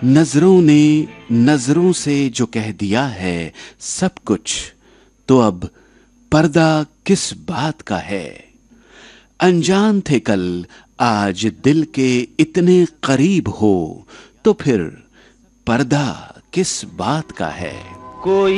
नजरों ने नजरों से जो कह दिया है सब कुछ, तो अब पर्दा किस बात का है। अनजान थे कल, आज दिल के इतने करीब हो, तो फिर पर्दा किस बात का है। कोई